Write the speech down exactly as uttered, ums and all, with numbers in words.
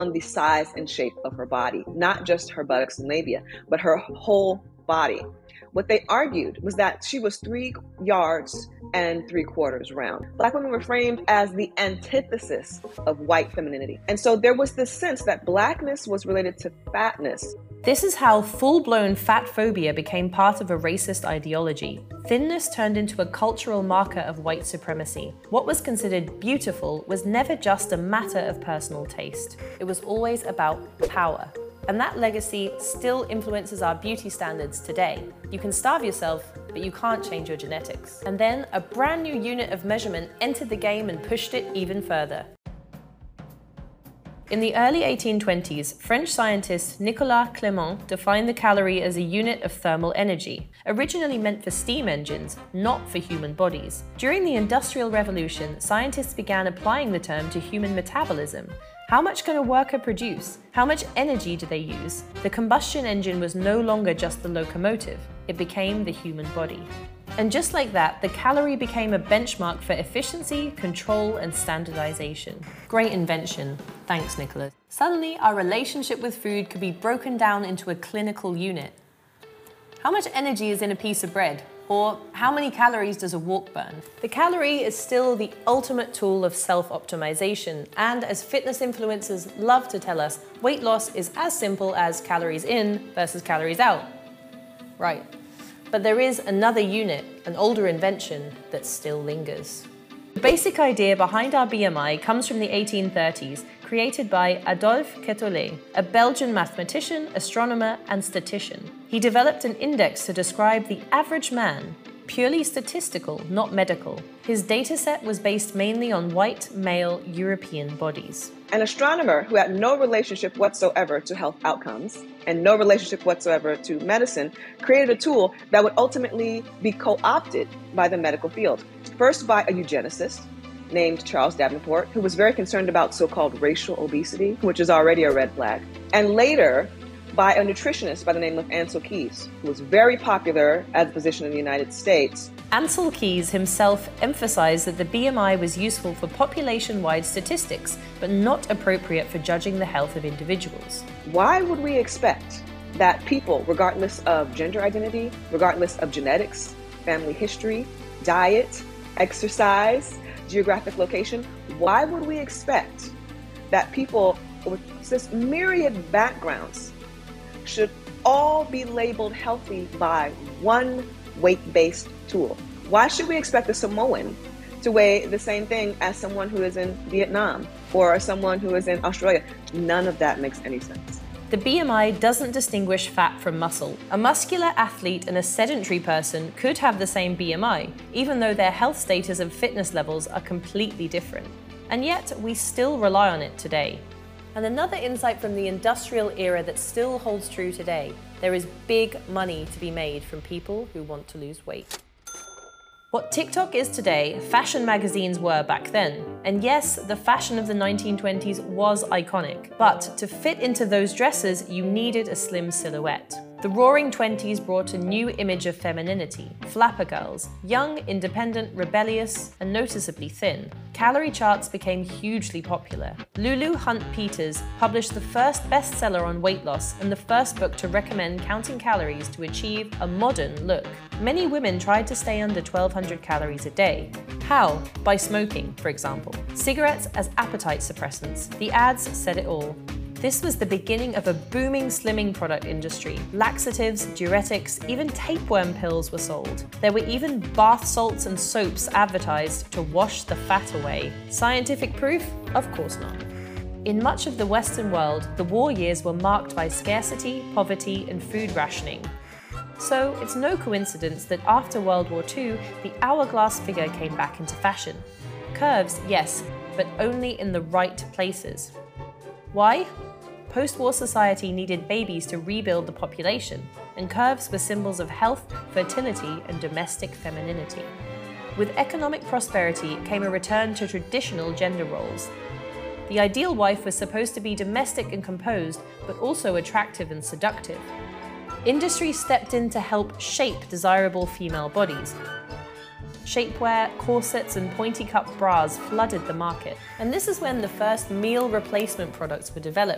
on the size and shape of her body, not just her buttocks and labia, but her whole body. What they argued was that she was three yards and three quarters round. Black women were framed as the antithesis of white femininity. And so there was this sense that blackness was related to fatness. This is how full-blown fat phobia became part of a racist ideology. Thinness turned into a cultural marker of white supremacy. What was considered beautiful was never just a matter of personal taste. It was always about power. And that legacy still influences our beauty standards today. You can starve yourself, but you can't change your genetics. And then a brand new unit of measurement entered the game and pushed it even further. In the early eighteen twenties, French scientist Nicolas Clément defined the calorie as a unit of thermal energy, originally meant for steam engines, not for human bodies. During the Industrial Revolution, scientists began applying the term to human metabolism. How much can a worker produce? How much energy do they use? The combustion engine was no longer just the locomotive, it became the human body. And just like that, the calorie became a benchmark for efficiency, control, and standardization. Great invention. Thanks, Nicholas. Suddenly, our relationship with food could be broken down into a clinical unit. How much energy is in a piece of bread? Or how many calories does a walk burn? The calorie is still the ultimate tool of self-optimization, and as fitness influencers love to tell us, weight loss is as simple as calories in versus calories out. Right. But there is another unit, an older invention, that still lingers. The basic idea behind our B M I comes from the eighteen thirties, created by Adolphe Quetelet, a Belgian mathematician, astronomer, and statistician. He developed an index to describe the average man, purely statistical, not medical. His dataset was based mainly on white, male, European bodies. An astronomer who had no relationship whatsoever to health outcomes and no relationship whatsoever to medicine created a tool that would ultimately be co-opted by the medical field. First by a eugenicist named Charles Davenport, who was very concerned about so-called racial obesity, which is already a red flag, and later by a nutritionist by the name of Ancel Keys, who was very popular as a physician in the United States. Ancel Keys himself emphasized that the B M I was useful for population-wide statistics, but not appropriate for judging the health of individuals. Why would we expect that people, regardless of gender identity, regardless of genetics, family history, diet, exercise, geographic location, why would we expect that people with this myriad backgrounds should all be labeled healthy by one weight-based tool? Why should we expect a Samoan to weigh the same thing as someone who is in Vietnam or someone who is in Australia? None of that makes any sense. The B M I doesn't distinguish fat from muscle. A muscular athlete and a sedentary person could have the same B M I, even though their health status and fitness levels are completely different. And yet, we still rely on it today. And another insight from the industrial era that still holds true today: there is big money to be made from people who want to lose weight. What TikTok is today, fashion magazines were back then. And yes, the fashion of the nineteen twenties was iconic, but to fit into those dresses, you needed a slim silhouette. The Roaring Twenties brought a new image of femininity: flapper girls, young, independent, rebellious, and noticeably thin. Calorie charts became hugely popular. Lulu Hunt Peters published the first bestseller on weight loss and the first book to recommend counting calories to achieve a modern look. Many women tried to stay under twelve hundred calories a day. How? By smoking, for example. Cigarettes as appetite suppressants. The ads said it all. This was the beginning of a booming slimming product industry. Laxatives, diuretics, even tapeworm pills were sold. There were even bath salts and soaps advertised to wash the fat away. Scientific proof? Of course not. In much of the Western world, the war years were marked by scarcity, poverty, and food rationing. So it's no coincidence that after World War Two, the hourglass figure came back into fashion. Curves, yes, but only in the right places. Why? Post-war society needed babies to rebuild the population, and curves were symbols of health, fertility, and domestic femininity. With economic prosperity came a return to traditional gender roles. The ideal wife was supposed to be domestic and composed, but also attractive and seductive. Industry stepped in to help shape desirable female bodies. Shapewear, corsets, and pointy-cup bras flooded the market. And this is when the first meal replacement products were developed,